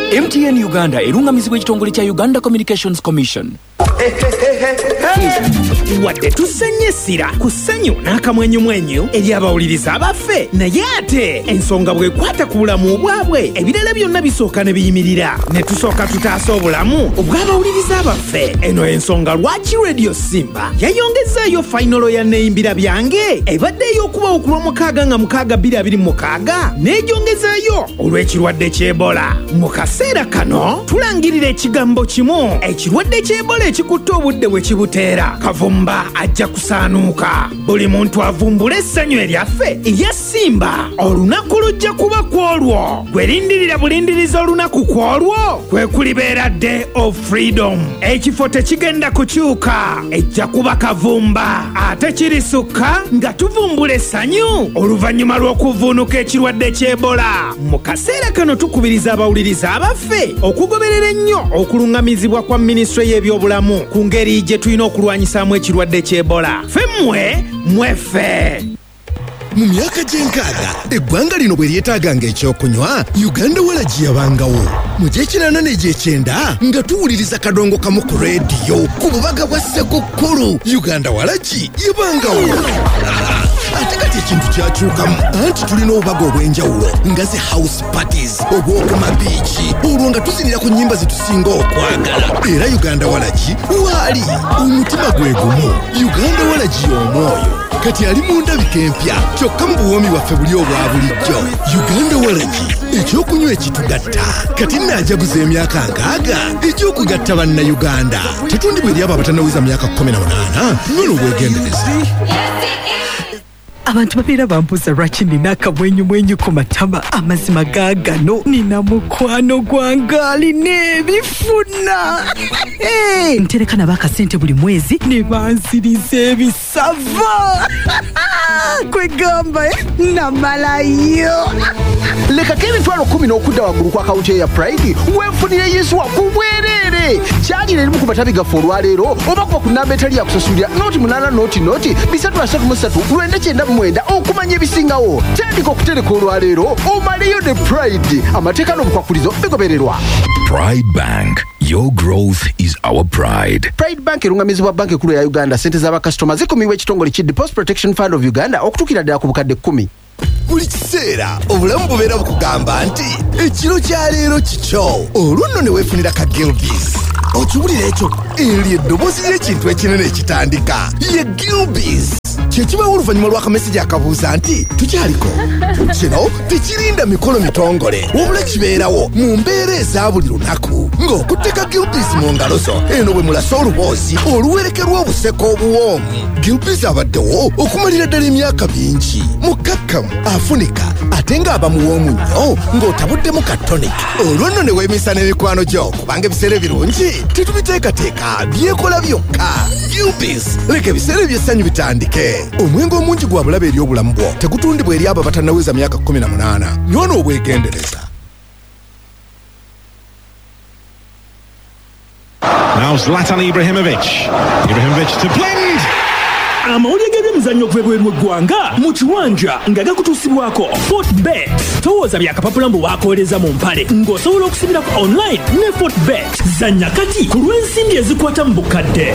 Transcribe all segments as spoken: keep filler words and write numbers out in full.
M T N Uganda erungamizibwa ekitongole kya Uganda Communications Commission. Wadde tusanyesira ku ssanyu n'akamwenyumwenyu eri abawuliriza abaffe naye ate ensonga bw'ekwata ku bulamu obwabwe ebirala byonna bisooka ne biyimirira ne tusooka tutaasa obulamu obw'abawuliriza abaffe. Eno ensonga lwaki Radio Simba yayongezaayo fayinolo ya neeyimbira byange ebadde ey'okubawo ku lw'omukaaga nga mukaaga bbiri abiri mu mukaaga n'egyongezaayo olw'ekirwadde ky'Ebola. Mu kaseera kano tulangirira ekigambo kimu, ekirwadde ky'Ebola ekikutte obudde bwe kibuteera. Kavumba ajja kusaanuuka. Buli muntu avumbula essanyu eryaffe erya Simba. Olunaku lujja kuba kwolwo. Gwerindirira bulindiriza olunaku kwolwo kwe kulibeera Day of Freedom. Ekifo tekigenda kukyuka, ejja kuba Kavumba. Ate kirisukka nga tuvumbula essanyu oluvannyuma lw'okuvuunuka ekirwadde ky'Ebola. Mu kaseera kano tukubiriza abawuliriza abaffe okugoberera ennyo okulungamizibwa kwa minisitule y'ebyobulamu ku ngeri gye tulina okulwanyisaamu ekirwadde ky'Ebola. Femmwe mweffe. Mu myaka gy'enkaaga eggwanga lino bwe lyetaaganga ekyokunywa, Uganda Walagi yabangawo. Mu gy'ekinaana n'egy'ekyenda nga tuwuliriza kadongo kamu ku leediyo ku bubaga bwa Ssekukkulu, Uganda Walagi yabangawo. Ate kati ekintu kyakyukamu, anti tulina obubaga obw'enjawulo nga ze house parties, obw'okuma biiki, olwo nga tuzinira ku nnyimba zetusinga okwagala. Era Uganda Walagi waali omutima gwe gumu. Uganda Walagi y'omwoyo kati ali mu ndabika empya kyokka mu buwoomi bwaffe buli obwa bulijjo. Uganda Walagi, ekyokunywa ekitugatta kati naajaguza emyaka nkaaga ekyokugatta bannayuganda. Tetundibwa eri abo abatannawiza myaka kumi na munaana nolo obwegendereza. Abantu babeera bambuuza lwaki nina akamwenyumwenyu ku matama. Amazima gaagano nina mukwano gwange alina ebifuna. Hey, ntereka nabo akasente buli mwezi ne banziriza ebisava. Kwegamba namalayo. Lekako emitwalo kumi n'okudda waggulu kwa akawunti ya Pride weefunire Yesuwa ku bwereere. Kyalira erimu ku matabi gaffe olwaleero oba kuba ku nnamba etali yakusasulira noti munaana noti noti bisatu asatu mu ssatu lwenda kyenda mu mwenda okumanya ebisingawo. Tandika okutereka olwaleero omaleyo ne Pride. Amateeka n'obukwakulizo bigobererwa. Pride Bank. Your growth is our pride. Pride Bank erungamizibwa banka ekkulu ya Uganda. Sente z'abakasitoma zikumibwa ekitongole ki Deposit Protection Fund of Uganda okutuukira ddala ku bukadde kkumi. Buli kiseera obulamu bubeera bukugamba nti ekiro kya leero kikyo. Olwo nno ne weefunira ka Gilbis. Okiwulira ekyo eryo eddoboozi ly'ekintu ekinene ekitandika ye Gilbis. Kyekibawo oluvannyuma lw'akamesegi akabuuza nti tukyaliko. Kino tekirinda mikolo mitongole wabula kibeerawo mu mbeera eza buli lunaku ng'okutteka Gilbis mu ngalo zo eno bwe mulasa oluboozi oluwerekerwa obuseko obuwoomu. Gilbis abaddewo okumalira ddala emyaka mingi, mukkakkamu, afunika ate ng'aba muwoomu nnyo ng'otabuddemu ka tonic. Olwo nno ne weemisa n'emikwano gyo kubanga ebiseera ebirungi tetubiteekateeka byekola byokka. Gilbis, leka ebiseera eby'essanyu bitandike. Omwenge omungi gwa bulabe eri obulamu bwo tegutundibwa eri abo abatannawiza myaka kumi na munaana. Nywona obwegendereza. Now Zlatan Ibrahimovic. Ibrahimovic to blend. Amawulire g'ebyemizannyo okuva eggwanga mu kiwanja nga gakutuusibwako Fortbet. Towooza byakapapula mbu waakolereza mu mpale ng'osobola okusibirako online ne Fortbet. Zannya kati ku lw'ensimbi ezikwata mu bukadde.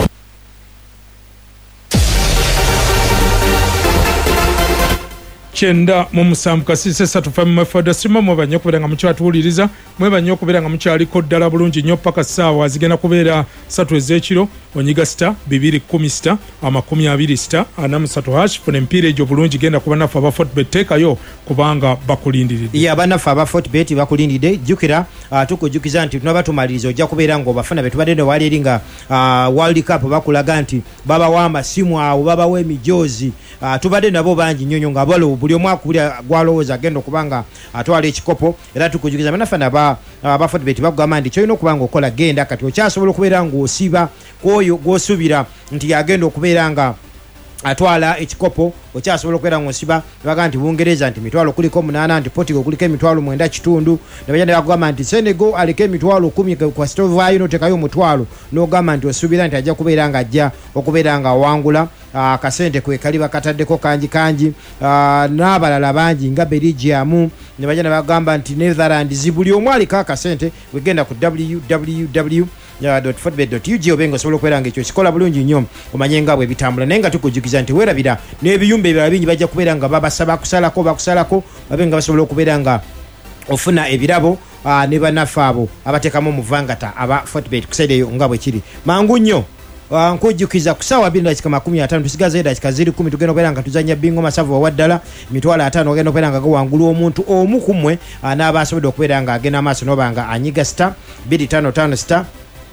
Chenda mu musanvu kasise satu fa mu fada sima mu banyo kubera nga mucho atuuliriza mwe banyo kubera nga mucho aliko ddala bulungi nnyo paka saawa zigenda kubeera satu ez'ekiro onyiga sita bibiri kumi sita amakumi abiri sita ana musatu hash fune mpira ejo bulungi genda kuba nafa aba Fortbet tekayo kubanga bakulindiridde. Ya bana fa aba Fortbet bakulindidde jukira uh, tukujukiza nti tunaba tumaliriza ojja kubeera ngo bafana betubadde wali eringa uh, World Cup bakulaga nti baba wamba simu awo baba we mijozi uh, tubadde nabo bangi nnyonyo nga balo buli omwaka buli gwalowooza agenda okubanga atwala ekikopo era tukujukiza banafana ba aba Fortbet bagamba nti kyolina okubanga okola genda kati okyasobola okubeera ng'osiba kwoyo gw'osubira nti yagenda okubeera nga atwala ekikopo okyasobola okubeera ng'osiba nebaga nti bungereza nti mitwalo kuliko munaana nti Portugal kuliko emitwalo mwenda kitundu nebajja nebagamba nti Senegal aliko emitwalo kumi kwasitovaayo notekayo omutwalo n'ogamba nti osuubira nti ajja kubeera nga ajja okubeera nga awangula akasente kwe kali bakataddeko kangi kangi n'abalala bangi nga Belgium nebajja nebagamba nti Netherlands buli omu aliko akasente wegenda ku www dot footbet dot u g obenga osobola okubeera nga ekyo kikola bulungi nnyo omanye nga bwe bitambula naye nga tukujukiza nti weerabira n'ebiyumba ebirala bingi bajja kubeera nga babasaba kusalako bakusalako babe nga basobola okubeera nga ofuna ebirabo ne bannaffe abo abateekamu omuvangata aba Fortbet kusaida eyo nga bwe kiri mangu nnyo nkujjukiza ku ssaawa bbiri dakika makumi ataano tusigazeyo dakika ziri kumi tugenda okubeera nga tuzanya bingo masavu wawaddala emitwalo ataano ogenda okubeera nga gawangula omuntu omu ku mmwe n'aba asobodde okubeera nga agenda amaaso noba nga anyiga star bbiri tano tano star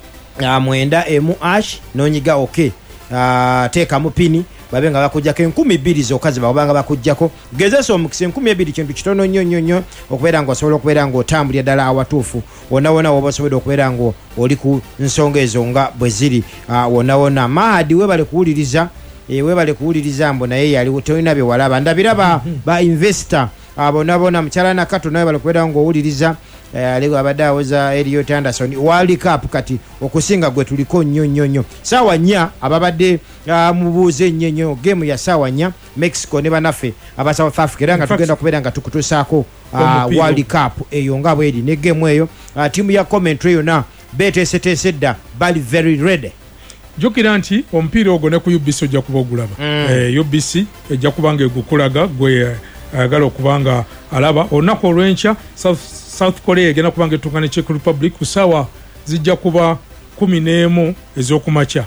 mwenda emu ash nonyiga oke teekamu pini babe nga bakujjako enkumi bbiri zokka ze babanga bakujjako gezesa omukisa enkumi ebbiri kintu kitono nnyo nnyo nnyo okubeera nga osobola okubeera nga otambulira ddala awatuufu wonna wonna woba osobodde okubeera nga oli ku nsonga ezo nga bwe ziri wonna wonna Mahadi webale kuwuliriza webale kuwuliriza mbo naye yali tolina bye walaba ndabira ba investor bonna bonna mukyala Nakato naye bale kubeera nga owuliriza aligo abadde awoza Elliot Anderson World Cup kati okusinga gwe tuliko nnyo nnyo nnyo saawa nnya ababadde mubuuze nnyo nnyo game ya saawa nnya Mexico ne banaffe aba South Africa era nga tugenda kubeera nga tukutuusaako World Cup eyo nga bweri ne game eyo tiimu ya commentary yonna beeteeseteese dda bali very ready jukira nti omupiira ogwo ne ku U B C ojja kuba ogulaba U B C ejja kuba nga egukulaga gwe ayagala okuba nga alaba olunaku olw'enkya South South Korea egenda kuba nga etuuka ne Czech Republic ku ssaawa zijja kuba kumi n'emu ez'okumakya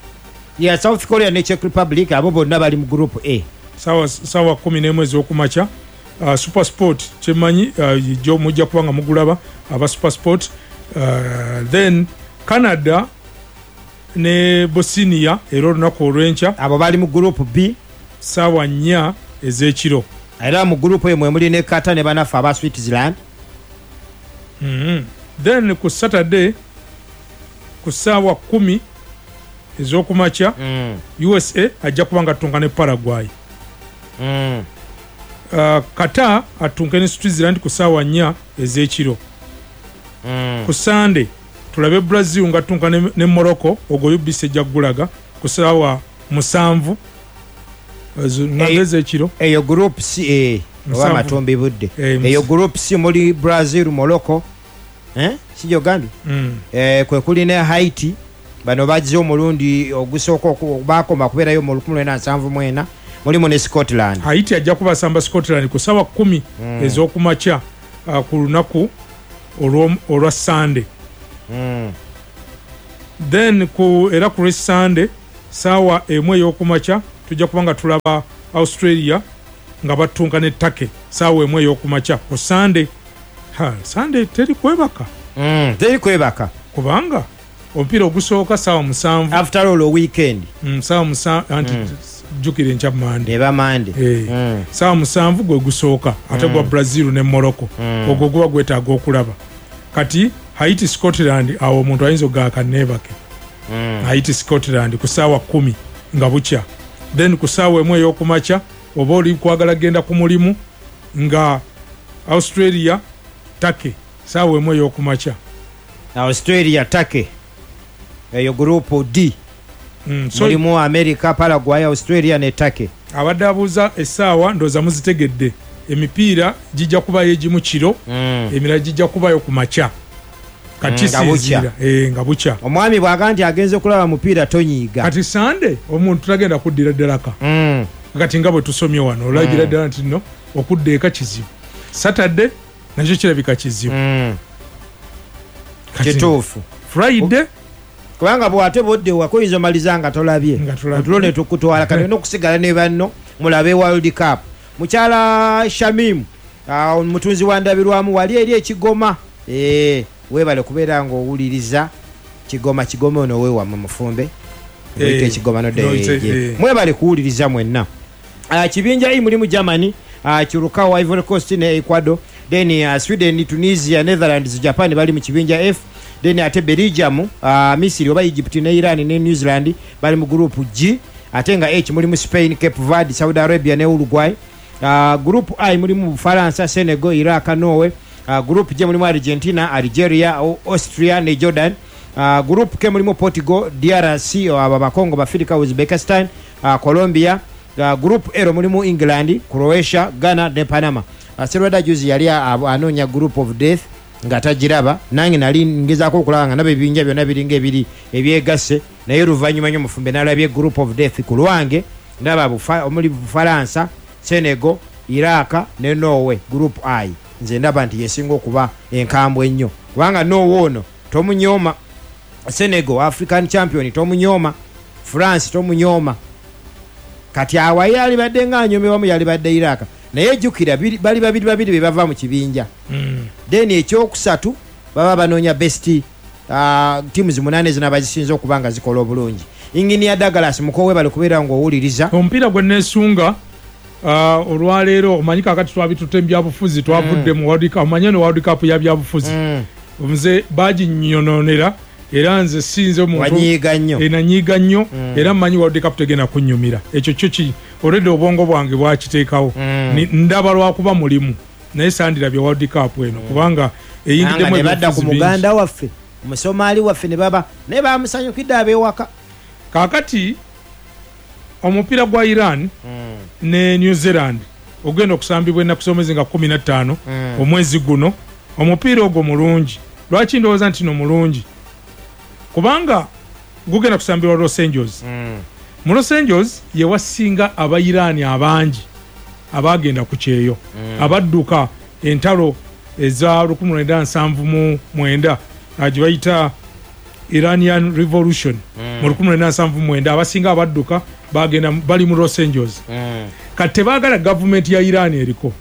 ya South Korea ne Czech Republic abo bonna bali mu group A sawa sawa kumi n'emu ez'okumakya uh, Super Sport kyemanyi uh, jo mujja kuba nga mugulaba aba Super Sport uh, then Canada ne Bosnia era olunaku olw'enkya abo bali mu group B sawa nnya ez'ekiro era mu group emwe muli ne Qatar ne banafa aba Switzerland. Mm-hmm. Then ku Saturday ku ssaawa kumi ez'okumakya mm. U S A ajja kuba nga atunga ne Paraguay. Mm. Uh, Qatar atunga ne Switzerland ku ssaawa nnya ez'ekiro. Mm. Ku Sunday tulabe Brazil nga atunga ne, ne Morocco ogwo U B C ejja kugulaga ku ssaawa musanvu ez'ekiro. Eyo group C eh oba matombi budde eyo group C muri Brazil Morocco eh sijo gambi mm. eh kwe kuli ne Haiti bano bajje omulundi ogusooka okubakoma kubeerayo mu lukumi lwenda nsanvu mwena mulimu ne Scotland. Haiti ajja kubasamba Scotland ku ssaawa kumi mm. ez'okumakya uh, ku lunaku olwa Sunday. Mm. Then ku era ku Sunday ssaawa emu ey'okumakya tujja kuba nga tulaba Australia nga batunga ne Turkey ssaawa emu ey'okumakya ku Sunday. Ha, Sunday teri kwebaka. Mm, teri kwebaka kubanga omupiira ogusooka ssaawa musanvu after all weekend mm, ssaawa musanvu anti mm. jukire nkya Monday eba Monday hey. mm. ssaawa musanvu gwe gusooka ate gwa mm. Brazil ne Morocco mm. ogwo guba gwetaaga okulaba kati Haiti Scotland awo omuntu ayinza ogaaka neebake mm. Haiti Scotland ku ssaawa kumi nga bukya then ku ssaawa emu ey'okumakya oba oli kwagala genda ku mulimu nga Australia Turkey ssaawa emu ey'okumakya Australia Turkey eyo group D mm, so mulimu America Paraguay Australia ne Turkey. Abadde abuuza essaawa ndooza muzitegedde emipiira gijja kubayo egimu kiro mm. emirala gijja kubayo ku makya kati sinzira eh nga bukya omwami bwaga nti agenze okulaba mupiira tonyiiga kati Sunday omuntu tagenda kuddira ddalaka mm. kati nga bwe tusomye wano olagira ddala nti no okudda eka kizibu Saturday nakyo kirabika kizibu mm. kituufu Friday kubanga bwate bodde wakoyinza maliza nga tolabye tulone tukutwala kati n'okusigala ne banno mulabe World Cup mukyala Shamim uh, mutunzi wa ndabirwamu wali eri ekigoma eh webale kubeera nga owuliriza kigoma kigoma ono weewa mu mufumbe wite ekigoma no de mwebale kuwuliriza mwenna uh, kibinja iyi mulimu Germany uh, kiruka wa Ivory Coast ne Ecuador then uh, Sweden Tunisia Netherlands Japan bali mu kibinja F then ate Belgium uh, Misiri oba Egypt ne Iran ne New Zealand bali mu group G ate nga H mulimu Spain, Cape Verde, Saudi Arabia ne Uruguay. Uh, group I mulimu Bufaransa, Senegal, Iraq, Norway. Uh, group J mulimu Argentina, Algeria, Austria ne Jordan. Uh, group K mulimu Portugal, D R C aba Congo, Bafrika, Uzbekistan, uh, Colombia. Uh, group L mulimu England, Croatia, Ghana ne Panama. Uh, Serwada juzi yali anonya group of death nga tajiraba nange nali ngezaako okulaba nga nabe ebinja byonna biringa ebiri ebyegasse naye oluvannyuma nnyo mufumbe nalabye group of death ku lwange ndaba omuli Bufalansa, Senegal, Iraq ne Norway group I nze ndaba nti yesinga okuba enkambwe ennyo kubanga Norway ono tomunyooma, Senegal African champion tomunyooma, France tomunyooma, kati awa yali badde nga anyoomebwamu yali badde Iraq naye jukira bali babiri babiri bebava mu kibinja mm. Then ekyokusatu baba banoonya best uh, teams munane zina bazisinza okubanga zikola obulungi. Engineer Douglas mukowe bali kubeera ngo owuliriza omupiira gwe nesunga uh, olwaleero omanyika akati twabitutembya bufuzi twavudde mm. mu World Cup omanyene World Cup ya byabufuzi mm. Omuze baji nyononera era nze sinze omuntu wanyiga nnyo enanyiga nnyo mm. Era mmanyi World Cup tegena kunnyumira ekyo kyo ki already obwongo bwange bwakiteekawo mm. Ndaba lwakuba mulimu naye sandirabye World Cup eno mm. Kubanga eyingiddemu ebadda ku muganda waffe omusomaali waffe ne baba ne bamusanyukidde abewaka kakati omupiira gwa Iran mm. ne New Zealand ogenda okusambibwa ennaku z'omwezi nga kumi na ttaano mm. omwezi guno omupiira ogwo mulungi lwaki ndowooza nti no mulungi kubanga gugenda kusambirwa Los Angeles mm. mu Los Angeles ye wasinga aba Iran abangi abagenda ku kyeyo mm. abadduka entalo eza lukumi lwenda nsanvu mu mwenda agibayita Iranian Revolution mm. mu lukumi lwenda nsanvu mu mwenda abasinga abadduka bagenda bali mu Los Angeles mm. kati tebaagala gavumenti ya Iran eriko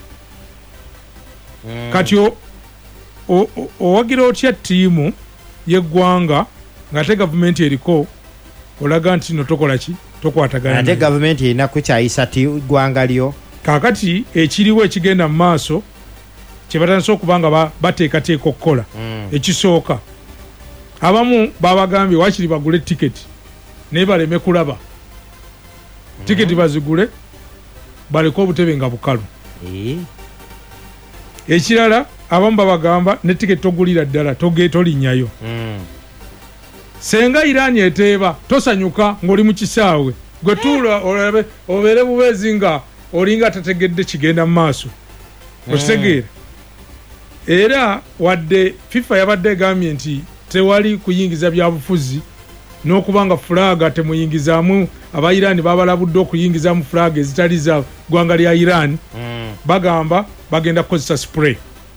mm. kati owagira otya ttiimu yeggwanga ngate gavumenti eriko olaga nti no tokola ki tokwatagana ate gavumenti erina kukyayisa ti ggwanga lyo kakati ekiriwo ekigenda mu maaso kyebatandise okubanga bateekateeka okukola mm. ekisooka abamu babagambye wakiri bagule tiketi naye baleme kulaba mm. tiketi bazigule baleke obutebe nga bukalu e? Ekirala abamu babagamba ne tiketi togulira ddala tolinyayo mm. Senga Irani eteeba tosanyuka ng'oli mu kisaawe gwe tuula olabe obeere bubeezi nga olinga tategedde kigenda mu maaso okitegeera mm. Era wadde FIFA yabadde egambye nti tewali kuyingiza byabufuzi n'okubanga fulaga temuyingizaamu aba Irani babalabudde okuyingizaamu fulaga ezitali za ggwanga lya Iran mm. Bagamba bagenda kukozesa spray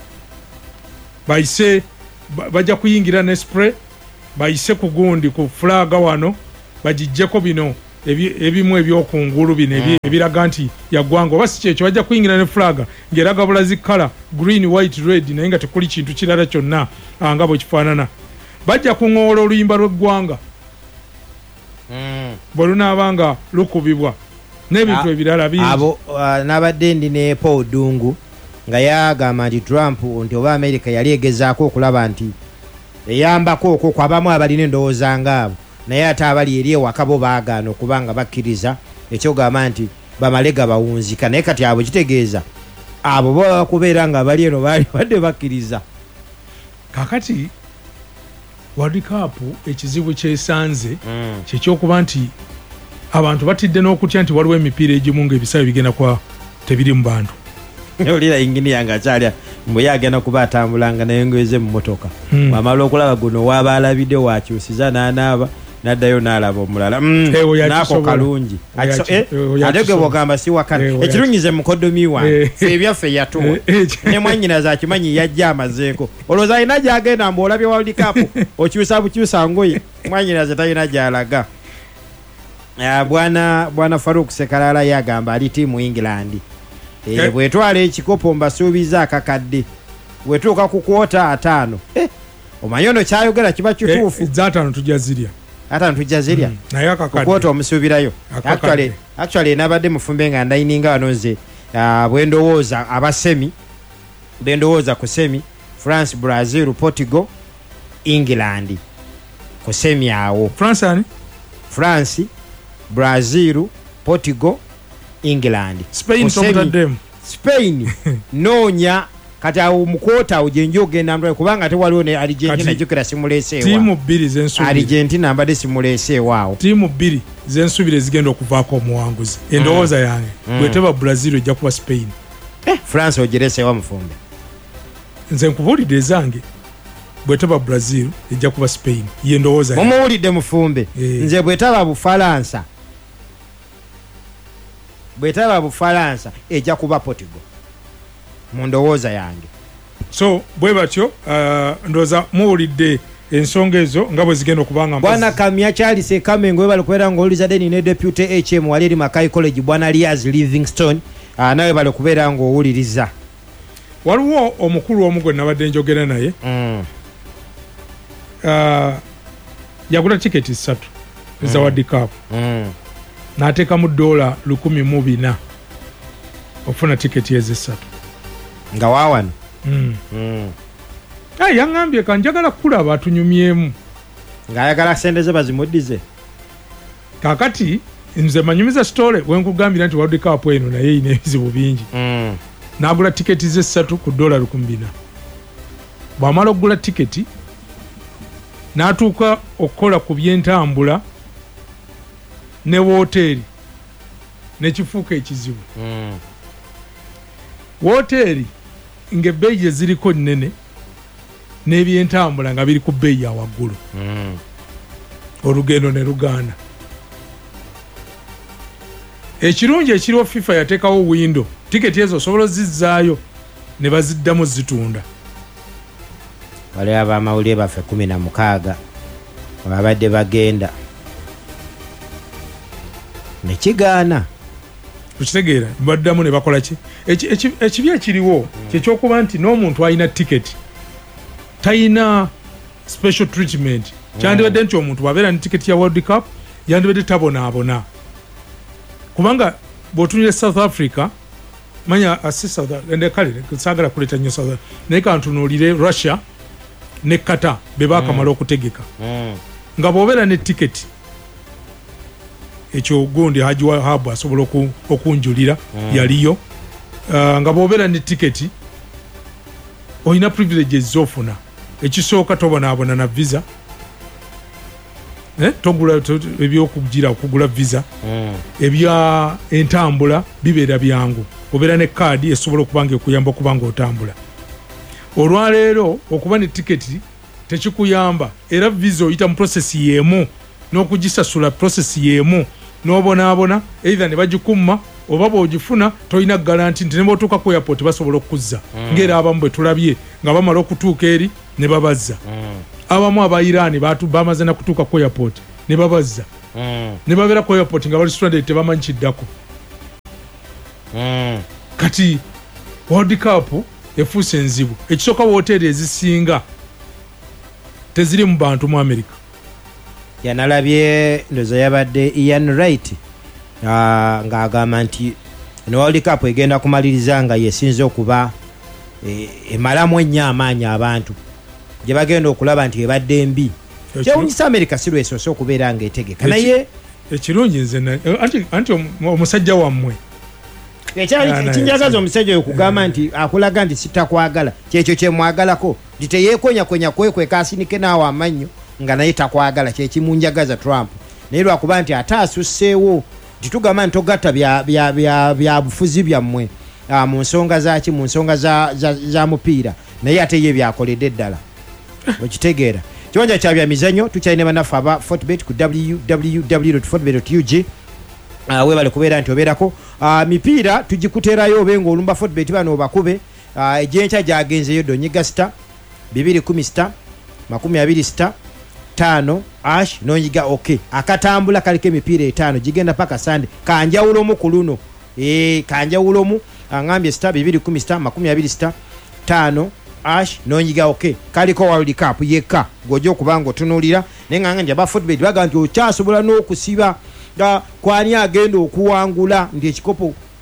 bayise bajja kuyingira ne spray bayise ku gundi ku fulaga wano bagijjeko bino ebimu ebyokungulu bino mm. ebiraga nti yaggwanga oba si kyekyo bajja kuyingira ne fulaga ng'eraga bulazi kala green white red naye nga tekuli kintu kirala kyonna nga bwe kifaanana bajja kuŋoola oluyimba lw'eggwanga mm. bwe lunaabanga lukubibwa n'ebintu ebirala bingi abo uh, n'abadde ndi ne Paul Dungu nga yagamba nti Trump nti oba America yali egezaako okulaba nti eyambako okwo kwabamu abalina endowooza ngaabo naye ate abali eri ewaka bo baagaana okuba nga bakkiriza ekyogamba nti bamalega bawunzika naye kati abo kitegeeza abo baba kubeera nga bali eno baali badde bakkiriza kakati World Cup ekizibu kyesanze mm. kyekyokuba nti abantu batidde n'okutya nti waliwo emipiira egimu ng'ebisaawe bigenda kwa tebiri mu bantu olira ingini yanga kyalya mbu yagenda kuba atambulanga naye ngweze mu motoka mm. wamala okulaba guno wabaalabidde wakyusiza n'anaaba naddayo n'alaba omulala mm. hey, naako kalungi ate gwe bwogamba si wakana hey, ekirunyize mukodomi wange hey. Ebyaffe yatuwa hey. Ne mwanyinaze akimanyi yajja amazeeko olowooza alina gyagenda mbu olabye World Cup okyusa bukyusa ngoye mwanyinaze talina gyalaga. Uh, bwana bwana Farouk Sekalala yagamba ali tiimu England e, okay. Bwetwala ekikopo mbasuubiza akakadde bwetuuka ku kwota ataano eh, omanyono kyayogera kiba kituufu eh, ataano tujazirya ataano tujazirya mm. naye akakadde kwota omusuubirayo actually actually nabadde mufumbe nga ndayininga wanoze uh, bwendowooza abasemi bwendowooza ku semi France, Brazil, Portugal, England ku semi awo France ani? France Brazil, Portugal, England. Spain tomutaddemu. Spain noonya kati awo mukwota awo gyenjo ogenda ndwaye kubanga ate waliwo ne Argentina jukira simuleeseewa. Tiimu bbiri z'ensubire. Argentina mbadde simuleeseewa awo. Tiimu bbiri z'ensubire zigenda okuvaako omuwanguzi. Endowooza yange bwe teba Brazil ojja kuba Spain. Eh, France ogireeseewa Mufumbe. Nze nkubuulidde ezange bwe teba Brazil ejja kuba Spain. Ye ndowooza yange. Mumuwulidde Mufumbe. Nze bwe taba Bufalansa bwetaba Bufalansa ejja kuba Portugal mu ndowooza yange. So bwe batyo uh, ndoza muwulidde ensonga ezo nga bwe zigenda okubanga bwana Kamya Charles Kamengo bali kubeera ng'oliza deni ne deputy H M wali eri Mackay College bwana Liaz Livingstone uh, nawe bali kubeera ng'owuliriza. Waliwo omukulu omu gwe nabadde njogera naye mm. uh, yagula tiketi ssatu mm. za World Cup mm. n'ateeka mu dola lukumi mu bina ofuna tiketi ez'essatu nga waawano. mm. mm. Ay, yaŋŋambye ka njagala kulaba atunyumyemu ng'ayagala sente ze bazimuddize. Kaakati nze manyumiza sitole wenkugambira nti World Cup eno naye eyina ebizibu bingi. mm. N'agula tiketi z'essatu ku dola lukumi bina. Bw'amala okugula tiketi n'atuuka okukola ku by'entambula ne wooteri nekifuuka ekizibu. mm. Wooteri ng'ebbeeyi gye ziriko nnene n'ebyentambula nga biri ku bbeeyi ya waggulu. mm. Olugendo ne lugaana. Ekirungi ekiriwo FIFA yateekawo windo tiketi ezo osobola zizzaayo ne baziddamu zitunda. Wali ab'amawulire baffe kumi na mukaaga babadde bagenda nekigaana. Tukitegeera baddamu ne bakola ki ekibi ekiriwo kyekyokuba nti n'omuntu alina tiketi talina special treatment. Kyandibadde nti omuntu bw'abeera ne tiketi ya World Cup yandibadde tabonaabona kubanga bw'otunire South Africa manya asi South Africa kale saagala kuleeta nnyo South Africa naye kantunuulire Russia ne Qatar be baakamala okutegeka nga bw'obeera ne tiketi ekyo gundi hajiwa habu asobola okunjulira mm. yaliyo uh, nga bw'obeera ne tiketi olina privileges z'ofuna. Ekisooka tobonaabona na visa eh? togula to, ebyokugira okugula visa mm. ebya entambula bibeera byangu. Obeera ne kaadi esobola okubanga ekuyamba okubanga otambula. Olwaleero okuba ne tiketi tekikuyamba era visa oyita mu process y'emu n'okugisasula process y'emu n'obonaabona either ne bagikumma oba bw'ogifuna tolina garanti nti ne bw'otuuka ku airport basobola okukuzza. mm. ng'era abamu bwe tulabye nga bamala okutuuka eri ne babazza. mm. Abamu aba Iran bamaze na kutuuka ku airport ne babazza. mm. ne babeera ku airport nga bali stranded tebamanyi kiddako. mm. Kati World Cup efuuse enzibu. Ekisooka wooteri ezisinga teziri mu bantu mu America. Yanalabye ndozo yabadde Ian Wright uh, ng'agamba nti no World Cup egenda kumaliriza nga yesinze okuba e, emalamu ennyo amaanyi abantu gye bagenda okulaba nti ebadde mbi. Kyewunyisa America si lwesoose okubeera ng'etegeka naye ekirungi nze anti, anti omusajja wammwe ekinjagaza omusajja oyo kugamba nti akulaga nti sitakwagala kyekyo kyemwagalako nti teyeekonyakonya kwekweka asinike naawe amannyo nga naye takwagala kyekimunjagaza Trump naye lwakuba nti ate asusseewo titugamba nti togatta bya, bya, bya, bya bufuzi byammwe uh, mu nsonga zaki mu nsonga za, za, za mupiira naye ate ye byakoledde ddala okitegeera. Kiwanja kya bya mizanyo tukyalina bannaffe aba Fortbet ku w w w dot fortbet dot u g uh, webale kubeera nti obeerako uh, mipiira tugikuteerayo obe ng'olumba Fortbet bano obakube uh, egyenkya gyagenzeyo donyiga sita bibiri kumi sita makumi abiri sita tano ash nonyiga okay akatambula kaliko emipiira etaano gigenda paka sande kanjawulomu ku luno e, kanjawulomu angambye sita bibiri kumi sita makumi abiri sita tano ash nonyiga okay kaliko World Cup yekka gwojo okubanga otunuulira naye nga nganja ba Fortbet baga nti okyasobola n'okusiba nga kwani agenda okuwangula nti ekikopo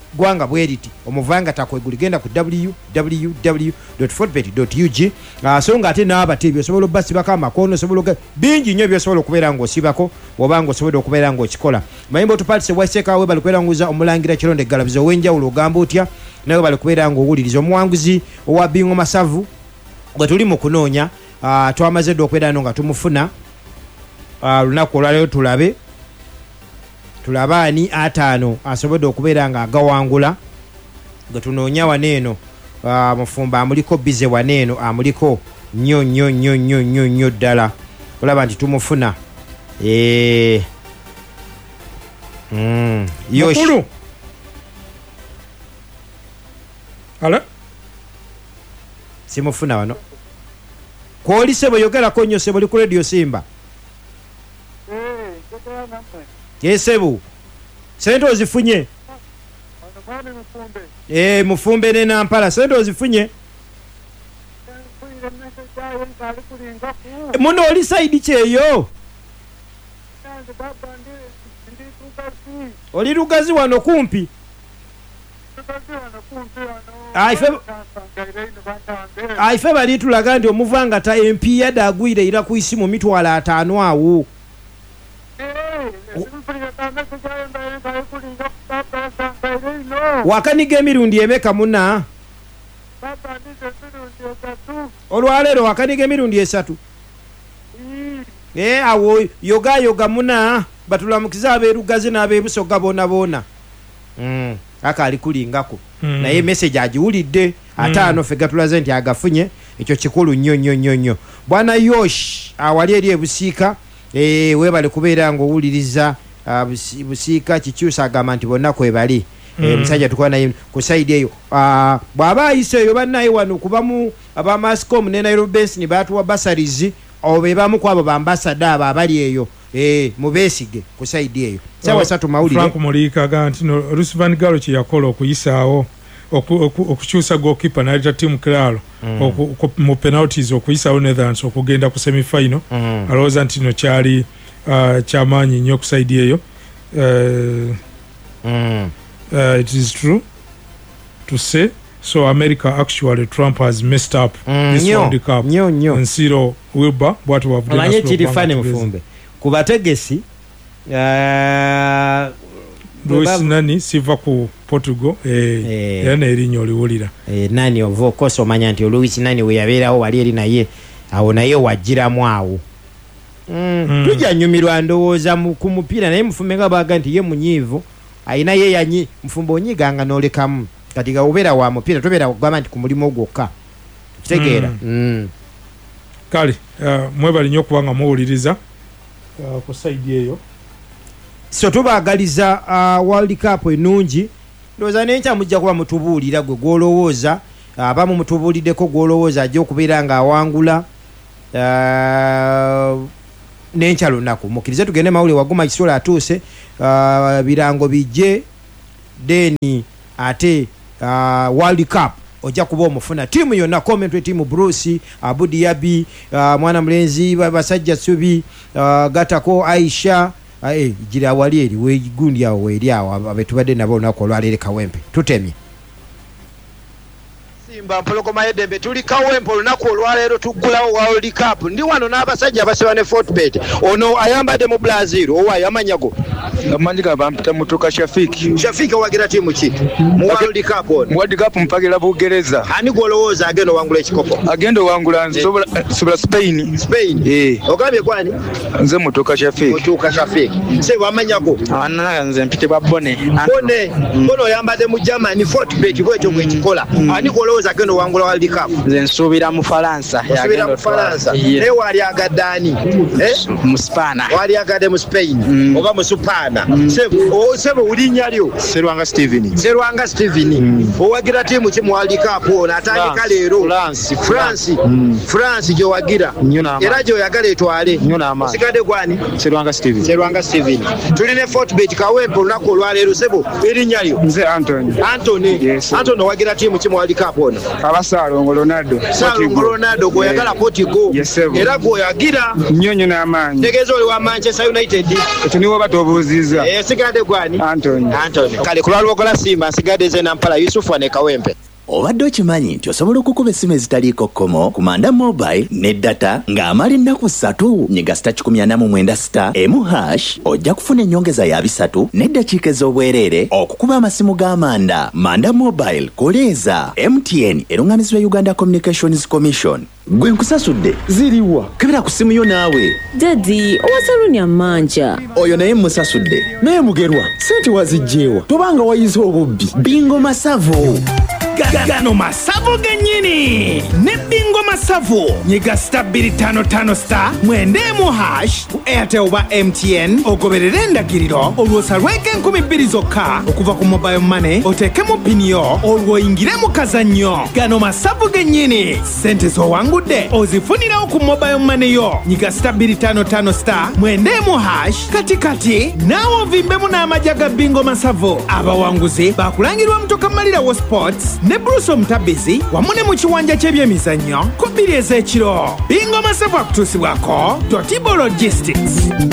gwanga bweriti omuvanga takweguli genda ku w w w dot fortbet dot u g uh, so nga ate n'abateebi osobola obbasibako amakono osobola bingi nnyo byosobola okubeera ng'osibako oba ng'osobola okubeera ng'okikola mayimba otupatise waisekawe bali kweranguza omulangira kironde galabizo ow'enjawulo ogamba otya naye bali kubeera ng'owuliriza omuwanguzi owa bingo masavu gwe tuli mu kunoonya uh, twamaze dde okubeera no nga tumufuna uh, lunaku olwaleero tulabe tulabaani ataano asobodde okubeera nga agawangula gwe tunoonya waneeno uh, mufumba amuliko bize waneeno amuliko nnyo nnyo nnyo nnyo nnyo nnyo ddala olaba nti tumufuna ee mm. Mukulu ala simufuna wano kwoli sebo yogerako nnyo sebo li ku radio Simba yesebu sente ozifunye eh mufumbe ne Nampala sente ozifunye muno oli side kyeyo oli lugazi wano kumpi aife bali tulaga ndi omuvanga ta M P yadagwire ira ku isimu mitwala ataano awo wakaniga emirundi emeka muna olwaleero wakaniga emirundi esatu ee awo yoga yoga muna batulamukiza abeerugazi n'abeebusoga boona boona mm. aka ali kulingako mm. naye message agiwulidde ataano mm. ffe gatulaze nti agafunye ekyo kikulu nnyo nnyo nnyo nnyo bwana Yosh awali eri ebusiika ee webale kubeera ng'owuliriza uh, busi, busiika kikyusa agamba nti bonna kwebali mm. e, musajja tukuba naye ku side eyo uh, bw'aba ayiseeyo bannaye wano kubamu abamascom ne Nairobi Basin baatuwa basarizi abo be bamu ku abo bambasada abo abali eyo e, mubeesige ku side eyo sawa satu mawulire Frank Mulika aga nti no Rusvan Galo kye yakola okuyisaawo okukyusa goalkeeper n'aleta tiimu kiralo mm. mu penalties okuyisaawo Netherlands okugenda ku semi-final mm. alowooza nti no kyali uh, kyamaanyi nnyo ku side eyo uh, mm. uh, it is true to say so America actually Trump has messed up mm, this nyo, World Cup nyo, nyo. and Cyril Wilbur what we have done amanye kiri fane mufumbe ku bategesi uh, Luis nani siva ku Portugal eh, eh yana erinyo liwulira eh nani of course omanya nti Luis nani we yabeerawo wali eri naye awo naye wajiramu awo mm, mm. tujja nyumirwa ndowooza ku mupiira naye mufumbe nga baga nti ye munyiivu ayina ye yanyi mufumbo onyiganga n'olekamu kati ga ubeera wa mupiira tobeera kugamba nti ku mulimu gwokka kitegeera mm. mm. kale uh, mwebali nnyo kubanga muwuliriza uh, ku side eyo so tubagaliza uh, World Cup enungi ndoza nencha mujja kuba mutubuulira gwe golowooza abamu uh, mutubuuliddeko golowooza ajja okubeera nga awangula uh, nencha lunaku mukirize tugende mawule waguma kisola atuuse uh, birango bijje deni ate uh, World Cup ojja kuba omufuna tiimu yonna commentary tiimu Bruce Abudi Yabi uh, mwana mulenzi basajja subi uh, gatako Aisha ae jira wali eri we gundi awo eri awo abetubadde nabo nako lwalere kawempe tutemye Simba mpoloko mayedembe tuli kawempe lunaku olwaleero tuggulawo World Cup ndi wano n'abasajja abasiba ne Fortbet ono ayambadde mu Brazil owayo amanyago amanyiga bampita mutuka Shafiki Shafiki wagira timu ki mu World Cup ono World Cup mpagira Bugereza ani golowooza agenda wangula ekikopo agenda wangula nsobola sobola Spain Spain eh ogambye kwani nze mutuka Shafiki mutuka Shafiki se wamanyago anana nze mpite babone bone bono oyambadde mu Germany Fortbet bwekyo bwekikola ani golowooza agenda wangula World Cup nze nsubira mu Faransa yagenda mu Faransa ne wali agadani eh mu Spain wali agade mu Spain oba mu Supana sebo sebo ulinya lyo Serwanga Steven Serwanga Steven owagira timu ki mu World Cup ona atandika leero France France France gyo wagira era gyo yagala etwale sigade gwani Serwanga Steven Serwanga Steven tuline Fortbet kawempo lunaku olwaleero sebo erinnya lyo nze Anthony Anthony yes. Anthony wagira timu ki mu World Cup ona Abasalongo Ronaldo Salongo Ronaldo go yagala Portugal yes, era go yagira nyonyo n'amaanyi tegezo oli wa Manchester United tuniwo batobuzi nziza. Eh sigadde gwani? Anthony. Anthony. Kale kulwalwogola Simba sigadde ze Nampala Yusufu ne Kawempe. Obadde okimanyi nti osobola okukuba essimu ezitaliiko kkomo ku Manda Mobile ne data ng'amala ennaku ssatu nyiga sita kikumi ana mu mwenda sita emu hash ojja kufuna ennyongeza ya bisatu n'eddakiika ez'obwereere okukuba amasimu g'Amanda. Manda Mobile koleeza M T N eruŋŋamizibwa Uganda Communications Commission. Gwe nkusasudde ziriwa kebera ku simu yo naawe. Dadi owasalunya manja oyo naye musasudde naye mugerwa sente wazijjeewa tobanga wayize obubbi. Bingo Masavu Gano Masavu gennyini ne Bingo Masavu nyiga star bbiri ttaano ttaano star mwenda emu hash ku Airtel oba M T N ogoberere endagiriro olwosalweko enkumi bbiri zokka okuva ku mobile money oteekemu pini yo olwoyingire mu kazannyo. Gano Masavu gennyini sente z'owangudde ozifunirawo ku mobile money yo nyiga star bbiri ttaano ttaano star mwenda emu hash kati kati naawe ovimbemu n'amajja ga Bingo Masavu. Abawanguzi bakulangirwa Mutoka Malirawo Sports ne Bruce Omutabizi wamu ne mu kiwanja ky'ebyemizannyo ku bbiri ez'ekiro. Bingo Masavu akutuusibwako Totibo Logistics.